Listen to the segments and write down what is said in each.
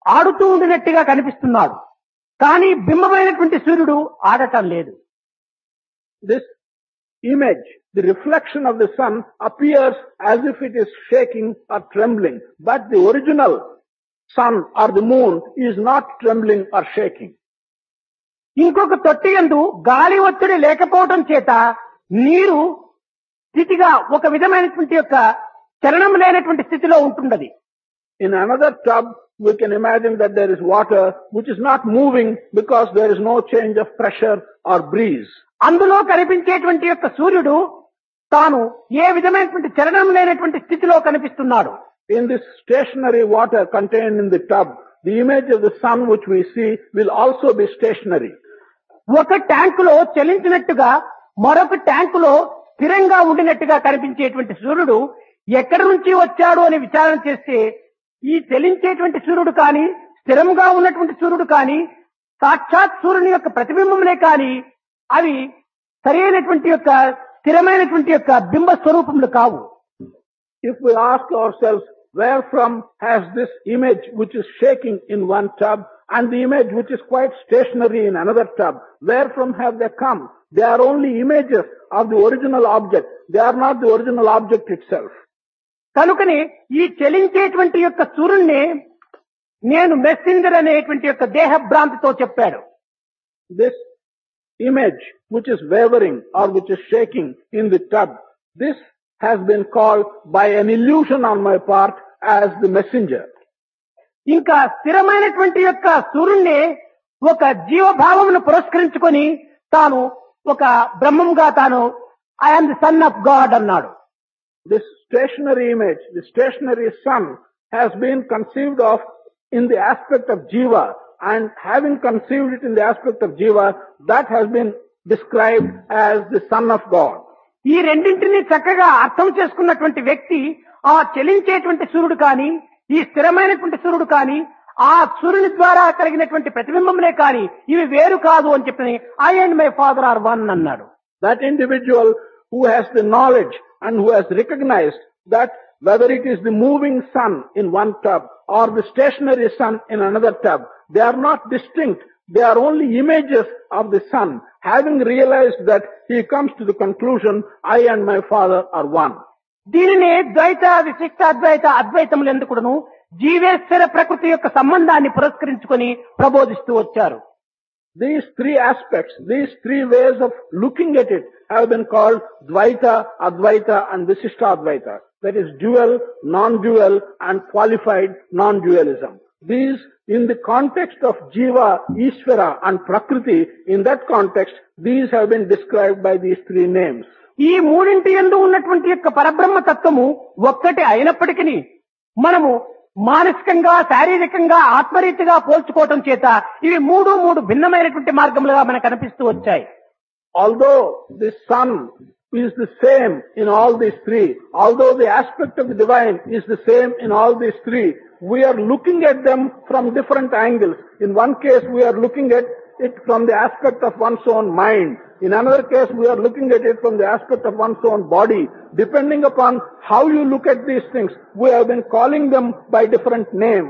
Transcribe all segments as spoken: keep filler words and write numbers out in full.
ఆడుతూ ఉండినట్టుగా కనిపిస్తున్నాడు. కానీ బింబమైనటువంటి సూర్యుడు ఆడటం లేదు. This image, the reflection of the sun, appears as if it is shaking or trembling, but the original sun or the moon is not trembling or shaking. ఇంకొక తొట్టి యందు గాలి ఒత్తిడి లేకపోవడం చేత నీరు స్థితిగా ఒక విధమైనటువంటి యొక్క చలనం లేనటువంటి స్థితిలో ఉంటున్నది. In another tub, we can imagine that there is water which is not moving because there is no change of pressure or breeze. అందులో కనిపించేటువంటి యొక్క సూర్యుడు తాను ఏ విధమైనటువంటి చలనం లేనటువంటి స్థితిలో కనిపిస్తున్నాడు. In this stationary water contained in the tub, the image of the sun which we see will also be stationary. ఒక ట్యాంకులో చలించినట్టుగా మరొక ట్యాంకులో స్థిరంగా ఉండినట్టుగా కనిపించేటువంటి సూర్యుడు ఎక్కడి నుంచి వచ్చాడు అని విచారణ చేస్తే ఈ చలించేటువంటి సూర్యుడు కానీ స్థిరంగా ఉన్నటువంటి సూర్యుడు కానీ సాక్షాత్ సూర్యుని యొక్క ప్రతిబింబములే కానీ అవి సరైనటువంటి యొక్క స్థిరమైనటువంటి యొక్క బింబ స్వరూపములు కావు. If we ask ourselves, where from has this image which is shaking in one tub and the image which is quite stationary in another tub, where from have they come? They are only images of the original object. They are not the original object itself. కనుకనే ఈ చలించేటువంటి యొక్క సూర్యుడిని నేను మెస్సెంజర్ అనేటువంటి యొక్క దేహ భ్రాంతితో చెప్పాడు. This image which is wavering or which is shaking in the tub, this has been called by an illusion on my part as the messenger. ఇంకా స్థిరమైనటువంటి యొక్క సూర్యుడిని ఒక జీవభావమును పురస్కరించుకొని తాను ఒక బ్రహ్మంగా తాను I am the son of God అన్నాడు. This stationary image, the stationary sun, has been conceived of in the aspect of jiva, and having conceived it in the aspect of jiva, that has been described as the son of God. ఈ రెండింటిని చక్కగా అర్థం చేసుకున్నటువంటి వ్యక్తి ఆ చలించేటువంటి సూర్యుడు కానీ ఈ స్థిరమైనటువంటి సూర్యుడు కానీ ఆ సూర్యుని ద్వారా కలిగినటువంటి ప్రతిబింబములే కానీ ఇవి వేరు కాదు అని చెప్పి I and my father are one అన్నాడు. That individual who has the knowledge and who has recognized that whether it is the moving sun in one tub or the stationary sun in another tub, they are not distinct. They are only images of the sun. Having realized that, he comes to the conclusion, I and my father are one. దీనినే ద్వైత విశిష్టాద్వైత అద్వైతములందు కూడాను జీవేశ్వర ప్రకృతి యొక్క సంబంధాన్ని పురస్కరించుకొని ప్రబోధిస్తూ వచ్చారు. These three aspects, these three ways of looking at it have been called Dvaita, Advaita and Visishtadvaita. That is dual, non-dual and qualified non-dualism. These, in the context of Jiva, Ishvara and Prakriti, in that context, these have been described by these three names. ఈ మూడింటి యందు ఉన్నటువంటి యొక్క పరబ్రహ్మ తత్వము ఒక్కటి అయినప్పటికీ మనము మానసికంగా శారీరకంగా ఆత్మరీతిగా పోల్చుకోవటం చేత ఇవి మూడు మూడు భిన్నమైనటువంటి మార్గములుగా మనకు కనిపిస్తూ వచ్చాయి. Although the sun is the same in all these three, although the aspect of the divine is the same in all these three, we are looking at them from different angles. In one case, we are looking at it from the aspect of one's own mind. In another case, we are looking at it from the aspect of one's own body. Depending upon how you look at these things, we have been calling them by different names.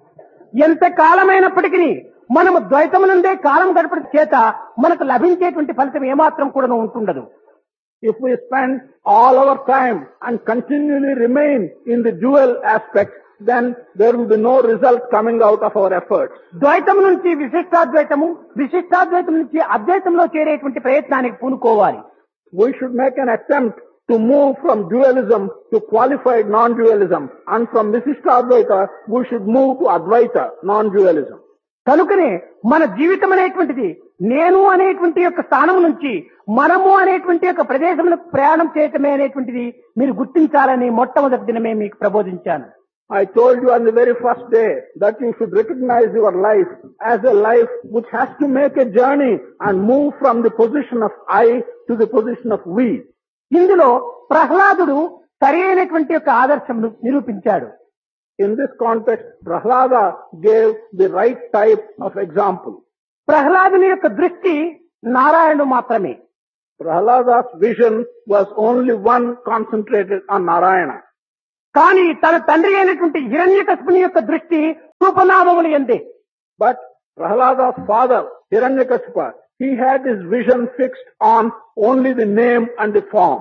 ఎంత కాలమైనప్పటికీ మనము ద్వైతమునందే కాలం గడపడం చేత మనకు లభించేటువంటి ఫలితం ఏమాత్రం కూడా ఉంటుండదు. If we spend all our time and continually remain in the dual aspect, then there will be no result coming out of our efforts. ద్వైతం నుంచి విశిష్టాద్వైతము, విశిష్టాద్వైతం నుంచి అద్వైతంలో చేరేటువంటి ప్రయత్నానికి పూనుకోవాలి. We should make an attempt to move from dualism to qualified non-dualism, and from Visishtadvaita we should move to Advaita, non-dualism. కనుకనే మన జీవితం అనేటువంటిది నేను అనేటువంటి యొక్క స్థానం నుంచి మనము అనేటువంటి యొక్క ప్రదేశంలో ప్రయాణం చేయటమే అనేటువంటిది మీరు గుర్తించాలని మొట్టమొదటి దినమే మీకు ప్రబోధించాను. I told you on the very first day that you should recognize your life as a life which has to make a journey and move from the position of I to the position of we. ఇందులో ప్రహ్లాదుడు సరైనటువంటి యొక్క ఆదర్శం నిరూపించాడు. In this context, Prahlada gave the right type of example. ప్రహ్లాదుని యొక్క దృష్టి నారాయణుడు మాత్రమే. Prahlada's vision was only one concentrated on Narayana. కానీ తన తండ్రి అయినటువంటి హిరణ్యకశిపుని యొక్క దృష్టి రూపనామములు ఎందే. But Prahlada's father, Hiranyakashipa, he had his vision fixed on only the name and the form.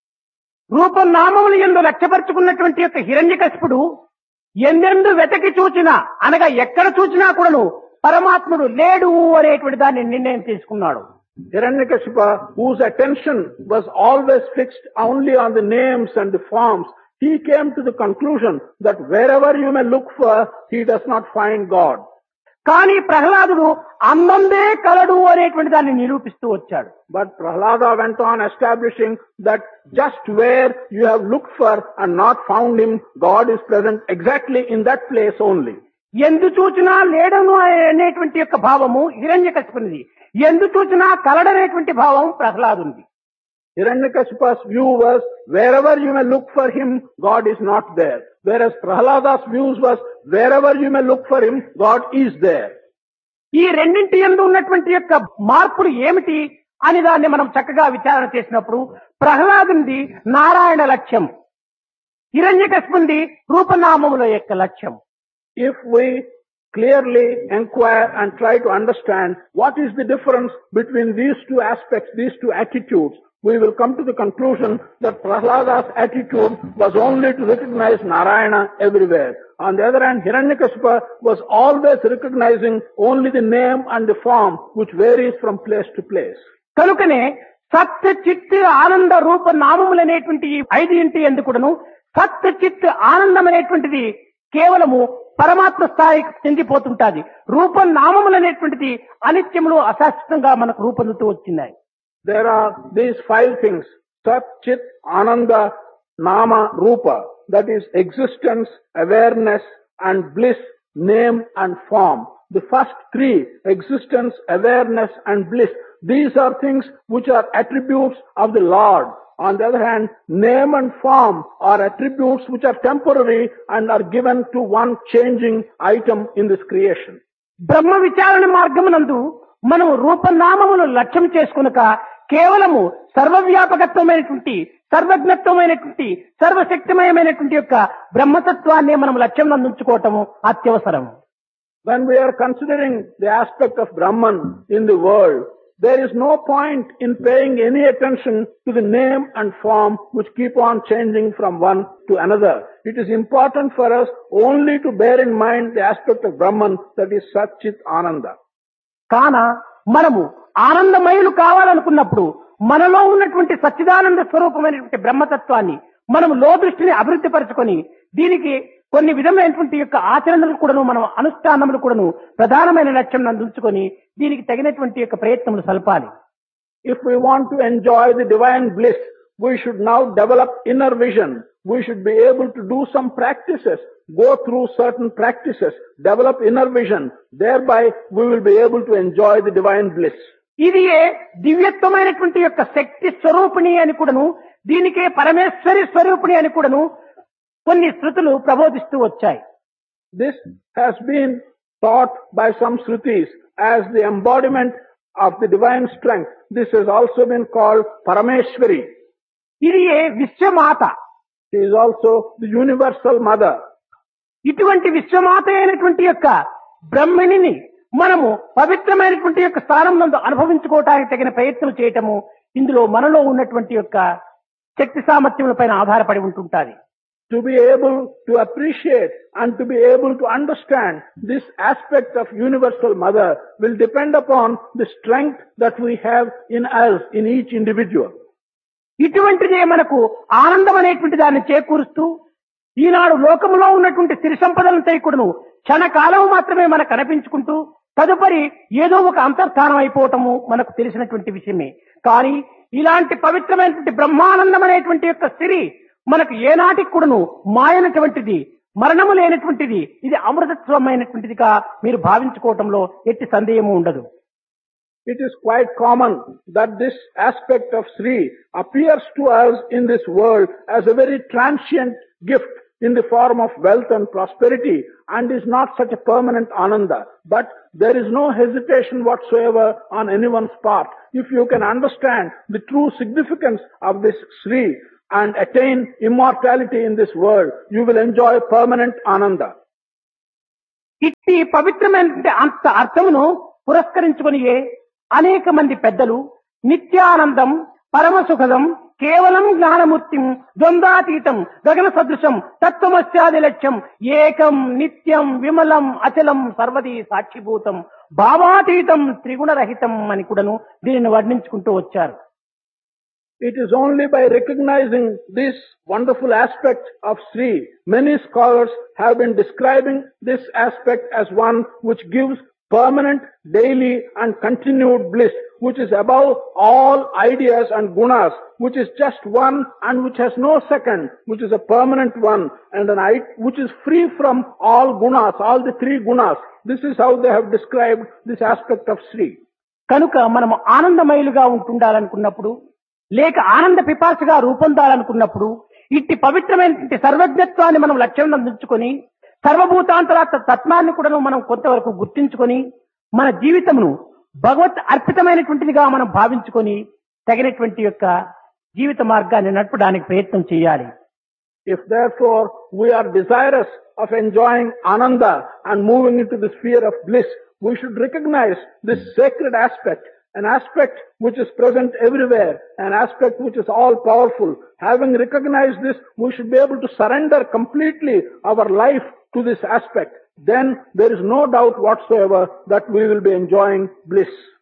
రూపనామములు ఎందు లక్ష్యపరుచుకున్నటువంటి యొక్క హిరణ్యకశిపుడు ఎందెందు వెతకి చూచినా అనగా ఎక్కడ చూచినా కూడాను పరమాత్ముడు లేడు అనేటువంటి దాన్ని నిర్ణయం తీసుకున్నాడు. Hiranyakashipa, whose attention was always fixed only on the names and the forms, he came to the conclusion that wherever you may look for, he does not find God. కానీ ప్రహ్లాదుడు అందందే కలడు అనేటువంటి దాన్ని నిరూపిస్తూ వచ్చాడు. But Prahlada went on establishing that just where you have looked for and not found him, God is present exactly in that place only. ఎందు చూచినా లేడను అనేటువంటి యొక్క భావము హిరణ్యకశిపునిది, ఎందు చూచినా కలడనేటువంటి భావం ప్రహ్లాదునిది. Hiranyakashipa's view was wherever you may look for him, God is not there. Whereas Prahlada's views was wherever you may look for him, God is there. ఈ రెండింటి యందు ఉన్నటువంటి యొక్క మార్పులు ఏమిటి అని దాన్ని మనం చక్కగా విచారణ చేసినప్పుడు ప్రహ్లాదునిది నారాయణ లక్ష్యం, హిరణ్యకశిపునిది రూపనామముల యొక్క లక్ష్యం. If we clearly inquire and try to understand what is the difference between these two aspects, these two attitudes, we will come to the conclusion that Prahlada's attitude was only to recognize Narayana everywhere. On the other hand, Hiranyakashipa was always recognizing only the name and the form which varies from place to place. కనుకనే సత్ చిత్ ఆనంద రూప నామములు అనేటువంటి ఈ ఐదు ఇంటి ఎందుకును సత్ చిత్ ఆనందం అనేటువంటిది కేవలము పరమాత్మ స్థాయికి చెందిపోతుంటాది. రూప నామములు అనేటువంటిది అనిత్యములు అశాశ్వతంగా మనకు రూపొందుతూ వచ్చినాయి. There are these five things: Sat, Chit, Ananda, Nama, Rupa. That is existence, awareness and bliss, name and form. The first three, existence, awareness and bliss, these are things which are attributes of the Lord. On the other hand, name and form are attributes which are temporary and are given to one changing item in this creation. బ్రహ్మ విచారణ మార్గమునందు మనం రూపనామములు లక్ష్యం చేసుకునక కేవలము సర్వవ్యాపకత్వమైనటువంటి సర్వజ్ఞత్వమైనటువంటి సర్వశక్తిమయమైనటువంటి యొక్క బ్రహ్మతత్వాన్ని మనం లక్ష్యం నందుకోవటము అత్యవసరం. When we are considering the aspect of Brahman in the world, there is no point in paying any attention to the name and form which keep on changing from one to another. It is important for us only to bear in mind the aspect of Brahman, that is Sat, Chit, Ananda. కాన మనము ఆనందమయులు కావాలనుకున్నప్పుడు మనలో ఉన్నటువంటి సచ్చిదానంద స్వరూపమైనటువంటి బ్రహ్మతత్వాన్ని మనం లోదృష్టిని అభివృద్ధి పరచుకొని దీనికి కొన్ని విధమైనటువంటి యొక్క ఆచరణలు కూడాను మనం అనుష్ఠానములు కూడాను ప్రధానమైన లక్ష్యం నందుకొని దీనికి తగినటువంటి యొక్క ప్రయత్నములు సల్పాలి. If we want to enjoy the divine bliss, we should now develop inner vision. We should be able to do some practices, go through certain practices, develop inner vision. Thereby we will be able to enjoy the divine bliss. ఇది దివ్యత్వమైనటువంటి యొక్క శక్తి స్వరూపిణి అని కూడాను దీనికే పరమేశ్వరి స్వరూపిణి అని కూడాను కొన్ని శృతులు ప్రబోధిస్తూ వచ్చాయి. This has been taught by some Shrutis as the embodiment of the divine strength. This has also been called Parameshwari. ఇది విశ్వమాత. She is also the universal mother. ఇటువంటి విశ్వమాత అయినటువంటి యొక్క బ్రహ్మణిని మనము పవిత్రమైనటువంటి యొక్క స్థానం నందు అనుభవించుకోవటానికి తగిన ప్రయత్నం చేయటము ఇందులో మనలో ఉన్నటువంటి యొక్క శక్తి సామర్థ్యములపైన ఆధారపడి ఉంటుంటాది. To be able to appreciate and to be able to understand this aspect of universal mother will depend upon the strength that we have in us, in each individual. ఇటువంటిదే మనకు ఆనందం అనేటువంటి దాన్ని చేకూరుస్తూ ఈనాడు లోకంలో ఉన్నటువంటి సిరి సంపదలంతా కూడాను క్షణకాలం మాత్రమే మనకు కనిపించుకుంటూ తదుపరి ఏదో ఒక అంతర్ధానం అయిపోవటము మనకు తెలిసినటువంటి విషయమే. కానీ ఇలాంటి పవిత్రమైనటువంటి బ్రహ్మానందం అనేటువంటి యొక్క సిరి మనకు ఏనాటికి కూడాను మాయనటువంటిది, మరణము లేనటువంటిది, ఇది అమృతత్వమైనటువంటిదిగా మీరు భావించుకోవటంలో ఎట్టి సందేహము ఉండదు. It is quite common that this aspect of Sri appears to us in this world as a very transient gift in the form of wealth and prosperity and is not such a permanent ananda. But there is no hesitation whatsoever on anyone's part. If you can understand the true significance of this Sri and attain immortality in this world, you will enjoy permanent ananda. ఇట్టి పవిత్రమైన అంత అర్థమును పురస్కరించుకునియే అనేక మంది పెద్దలు నిత్యానందం పరమ సుఖదం కేవలం జ్ఞానమూర్తిం ద్వంద్వాతీతం గగన సదృశం తత్వమస్యాది లక్ష్యం ఏకం నిత్యం విమలం అచలం సర్వదీ సాక్షిభూతం భావాతీతం త్రిగుణరహితం అని కూడాను దీనిని వర్ణించుకుంటూ వచ్చారు. It is only by recognizing this wonderful aspect of Sri, many scholars have been describing this aspect as one which gives permanent, daily and continued bliss, which is above all ideas and gunas, which is just one and which has no second, which is a permanent one, and an I, which is free from all gunas, all the three gunas. This is how they have described this aspect of Sri. కనుక మనము ఆనందమయులుగా ఉంటుండాలనుకున్నప్పుడు లేక ఆనంద పిపాసగా రూపొందాలనుకున్నప్పుడు ఇట్టి పవిత్రమైనటువంటి సర్వజ్ఞత్వాన్ని మనం లక్ష్యం అందించుకొని సర్వభూతాంతరాత్మ తత్వాన్ని కూడా మనం కొంతవరకు గుర్తించుకొని మన జీవితమును భగవత్ అర్పితమైనటువంటిదిగా మనం భావించుకొని తగినటువంటి యొక్క జీవిత మార్గాన్ని నడపడానికి ప్రయత్నం చేయాలి. If therefore we are desirous of enjoying ananda and moving into the sphere of bliss, we should recognize this sacred aspect, an aspect which is present everywhere, an aspect which is all powerful. Having recognized this, we should be able to surrender completely our life to this aspect. Then there is no doubt whatsoever that we will be enjoying bliss.